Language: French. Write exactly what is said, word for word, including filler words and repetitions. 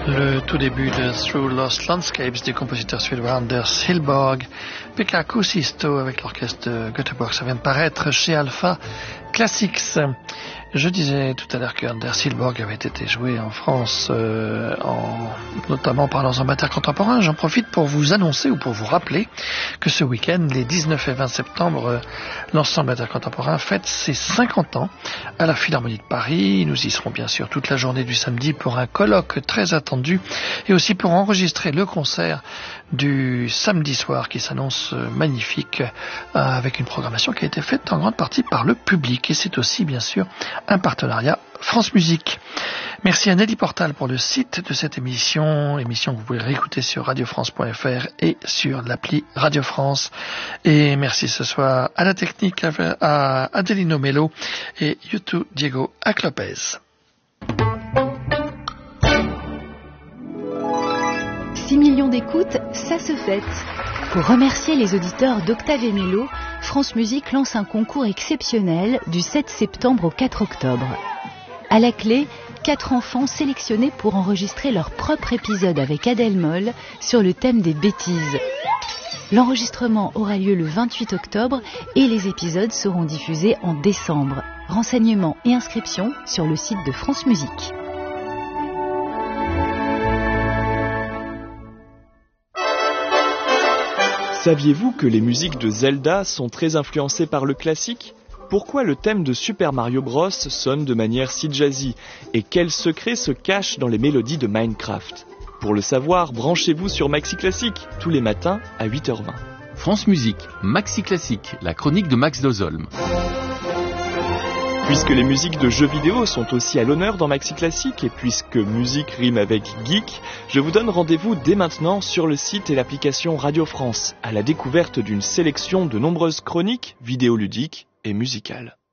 Le tout début de Through Lost Landscapes du compositeur suédois Anders Hillborg, Pekka Kuusisto avec l'orchestre de Göteborg, ça vient de paraître chez Alpha Classics. Je disais tout à l'heure que Anders Hillborg avait été joué en France, euh, en, notamment par leurs amateurs contemporains. J'en profite pour vous annoncer ou pour vous rappeler que ce week-end, les dix-neuf et vingt septembre, l'ensemble amateur contemporain fête ses cinquante ans à la Philharmonie de Paris. Nous y serons bien sûr toute la journée du samedi pour un colloque très attendu et aussi pour enregistrer le concert du samedi soir qui s'annonce magnifique, euh, avec une programmation qui a été faite en grande partie par le public, et c'est aussi bien sûr un partenariat France Musique. Merci à Nelly Portal pour le site de cette émission, émission que vous pouvez réécouter sur radio france point f r et sur l'appli Radio France. Et merci ce soir à la technique, à Adelino Melo et Yutu Diego Aclopez. six millions d'écoutes, ça se fête. Pour remercier les auditeurs d'Octave et Mélo, France Musique lance un concours exceptionnel du sept septembre au quatre octobre. À la clé, quatre enfants sélectionnés pour enregistrer leur propre épisode avec Adèle Moll sur le thème des bêtises. L'enregistrement aura lieu le vingt-huit octobre et les épisodes seront diffusés en décembre. Renseignements et inscriptions sur le site de France Musique. Saviez-vous que les musiques de Zelda sont très influencées par le classique ? Pourquoi le thème de Super Mario Bros sonne de manière si jazzy ? Et quels secrets se cachent dans les mélodies de Minecraft ? Pour le savoir, branchez-vous sur Maxi Classique, tous les matins à huit heures vingt. France Musique, Maxi Classique, la chronique de Max Dozolm. Puisque les musiques de jeux vidéo sont aussi à l'honneur dans Maxi Classique et puisque musique rime avec geek, je vous donne rendez-vous dès maintenant sur le site et l'application Radio France à la découverte d'une sélection de nombreuses chroniques vidéoludiques et musicales.